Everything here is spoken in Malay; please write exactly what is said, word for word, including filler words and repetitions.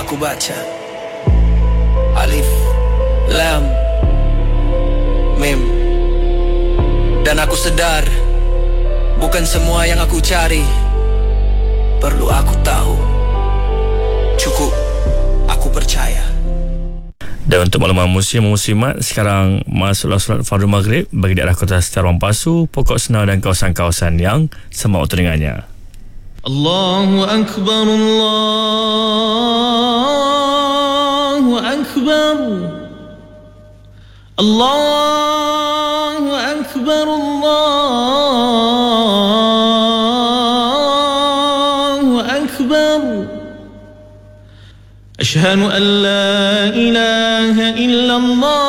aku baca Alif, Lam, Mim. Dan aku sedar bukan semua yang aku cari perlu aku tahu. Cukup aku percaya. Dan untuk makluman muslim muslimat, sekarang masuklah solat fardu maghrib bagi daerah kota Setar Pasu, Pokok Senau dan kawasan-kawasan yang sama waktu dengannya. Allahu Akbar, Allahu Akbar, Allahu Akbar, Allahu Akbar. Ashhadu an la ilaha illallah